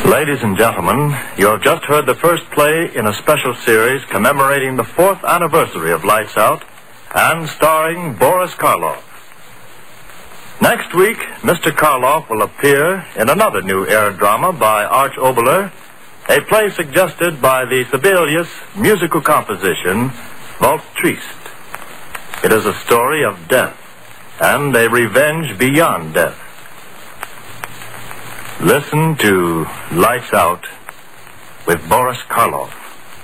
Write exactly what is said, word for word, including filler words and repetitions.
Ladies and gentlemen, you have just heard the first play in a special series commemorating the fourth anniversary of Lights Out and starring Boris Karloff. Next week, Mister Karloff will appear in another new air drama by Arch Oboler, a play suggested by the Sibelius musical composition, Waltz Triste. It is a story of death and a revenge beyond death. Listen to Lights Out with Boris Karloff.